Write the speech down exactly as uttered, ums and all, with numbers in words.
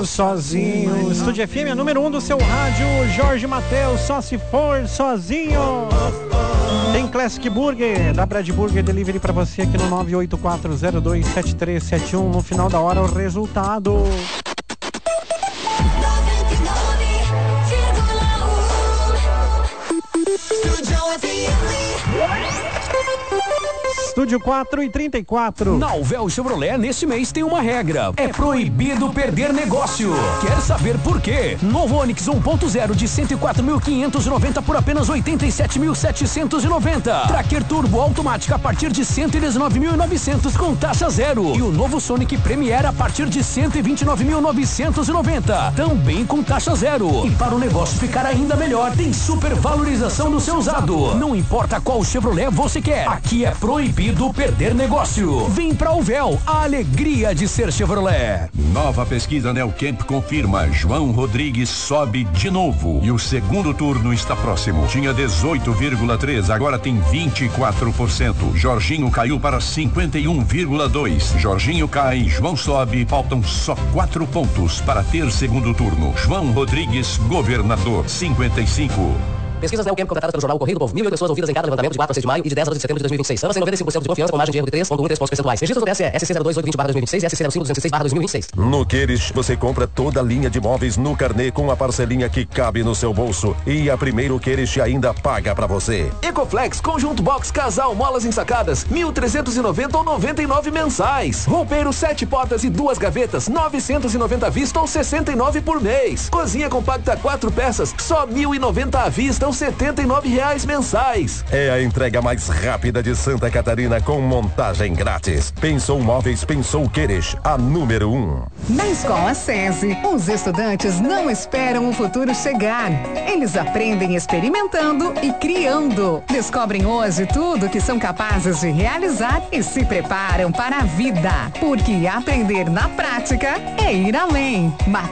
for sozinho. Estúdio F M é número um do seu rádio. Jorge Mateus, só se for sozinho. Tem Classic Burger, da Brad Burger Delivery pra você aqui no nove oito quatro zero dois sete três sete um. No final da hora, o resultado. Estúdio quatro e trinta e quatro. Na Uvel Chevrolet, neste mês tem uma regra. É proibido perder negócio. Quer saber por quê? Novo Onix um ponto zero de cento e quatro mil quinhentos e noventa por apenas oitenta e sete mil setecentos e noventa. Tracker Turbo automática a partir de cento e dezenove mil e novecentos com taxa zero. E o novo Sonic Premier a partir de cento e vinte e nove mil novecentos e noventa. Também com taxa zero. E para o negócio ficar ainda melhor, tem super valorização do seu usado. Não importa qual Chevrolet você quer. Aqui é proibido perder negócio. Vem pra Uvel, a alegria de ser Chevrolet. Nova pesquisa Neocamp confirma, João Rodrigues sobe de novo e o segundo turno está próximo. Tinha dezoito vírgula três, agora tem vinte e quatro por cento. Jorginho caiu para cinquenta e um vírgula dois. Jorginho cai, João sobe, faltam só quatro pontos para ter segundo turno. João Rodrigues, governador, cinquenta e cinco. Pesquisas Neocamp contratadas pelo jornal O Correio do Povo. Mil e oito pessoas ouvidas em cada levantamento de quatro a seis de maio e de dez a doze de setembro de dois mil e vinte e seis. Ambas em noventa e cinco por cento de confiança com margem de erro de três vírgula um três pontos percentuais. Registros do T S E, S C zero dois oito dois zero barra dois mil e vinte e seis e S C zero cinco duzentos e seis barra dois mil e vinte e seis. No Queires, você compra toda a linha de móveis no carnê com a parcelinha que cabe no seu bolso. E a Primeiro Queires ainda paga pra você. Ecoflex, conjunto box, casal, molas ensacadas, mil trezentos e noventa ou noventa e nove mensais. Roupeiro, sete portas e duas gavetas, novecentos e noventa à vista ou sessenta e nove por mês. Cozinha compacta, quatro peças, só mil e noventa à vista ou setenta e nove reais mensais. É a entrega mais rápida de Santa Catarina com montagem grátis. Pensou Móveis, pensou Queires, a número um. Na Escola SESI, os estudantes não esperam o futuro chegar. Eles aprendem experimentando e criando. Descobrem hoje tudo que são capazes de realizar e se preparam para a vida. Porque aprender na prática é ir além.